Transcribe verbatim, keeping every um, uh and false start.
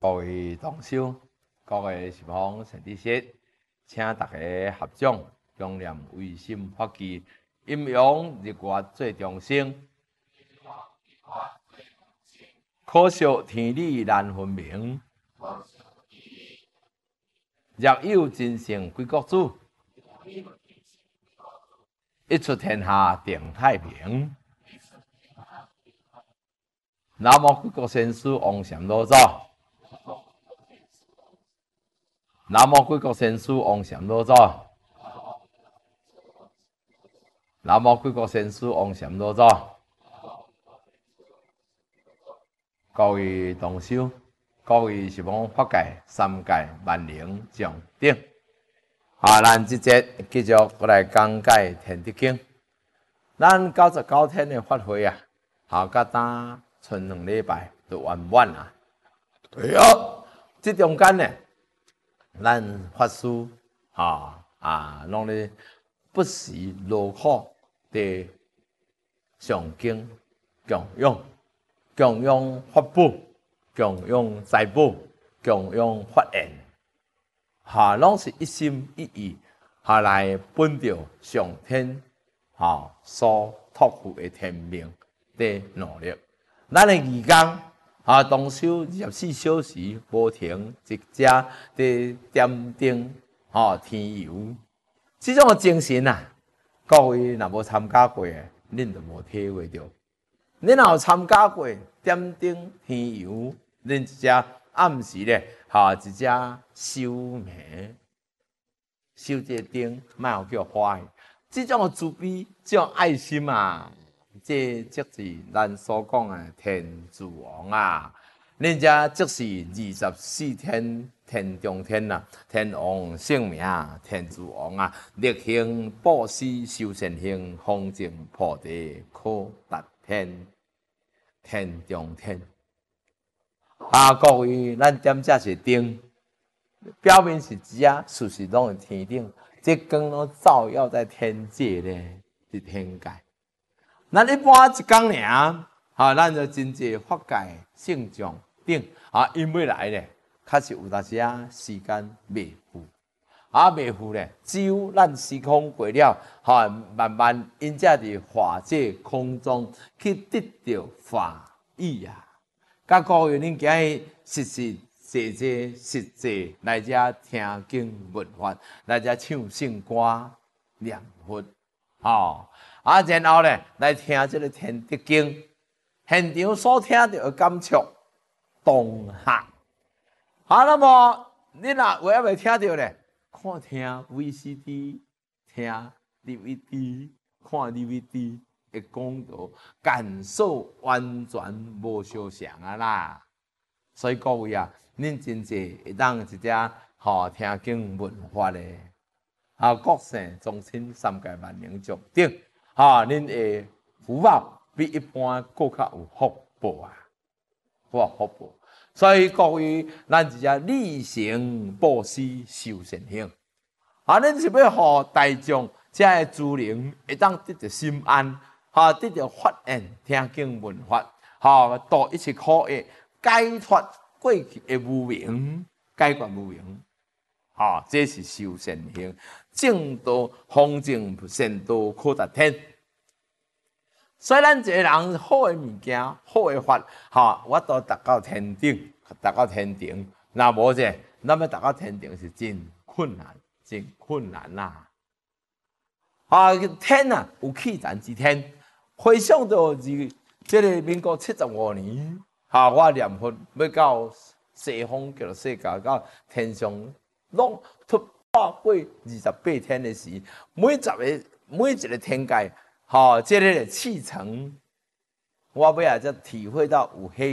各位同修，各位十方善知识，请大家合掌，共念唯心法纪，阴阳日月最众生。可惜天理难分明，若有真圣归国主，一出天下定太平。南无贵国先师王禅老祖，南无贵国先师王禅老祖，南无贵国先师王禅老祖。各位同修，各位十方法界、三界、万灵众等，啊，咱即节继续过来讲解《天地经》。咱九十九天的法会啊，好甲呾剩两礼拜就完满啊。对啊，即中间呢，咱法师啊啊，拢咧不时劳苦地上经供养。供养法宝，供养财宝，供养法缘，哈，拢是一心一意，哈来本着上天，哈所托付的天命的努力。咱的义工，哈，同修二十四小时无停，一家的点灯，哈天游，这种的精神啊，各位若无参加过的，恁就无体会到。你若有参加过点灯天游，恁一只暗时咧，哈一只修眉、修这灯，莫有叫花。这种慈悲、这种爱心啊，这即是咱所讲的天主王啊。恁遮即是二十四天天中天啊，天王圣名天主王啊，力行布施修善行，方正菩提可达天。天中天啊，各位，咱点这是灯，表面是纸啊，事实拢是天顶，这光拢照耀在天界咧，是天界。咱一般一工尔，哈，咱就真济法界圣众等啊，因要来咧，确实有当时啊时间未赴，啊未赴咧，只有咱时空过了，哈，慢慢因才伫化界空中去得到法义啊！甲各位恁今日实实际际实际来遮听经闻法，来遮唱圣歌念佛，吼、啊，然后咧来听这个天地经，现场所听到的感触当下。啊，那么你若有还未听到咧？看听 V C D， 听 D V D， 看 D V D 的讲道，感受完全无相像啊啦！所以各位啊，恁真济会当一只吼听经闻法的，啊，国圣众生三界万灵众等，哈，恁的福报比一般更较有福报啊，有福报。所以各位，咱一只力行布施修善行，啊，恁是要互大众遮个诸灵会当得到心安，哈，得到法缘，听经闻法，哈，度一切苦厄，解脱过去的无明，解决无明，啊，这是修善行，正道方正善道可达天。所以咱一个人好的物件、好的法，哈，我都达到天顶，达到天顶。那无者，咱要达到天顶是真困难，真困难啦、啊。啊，天啊，有气然之天。回想到是这个民国七十五年，哈，我念佛要到西方极乐世界，到天上，拢突破过二十八天的时，每十个每一个天界。好，这个气层，我尾仔才体会到有迄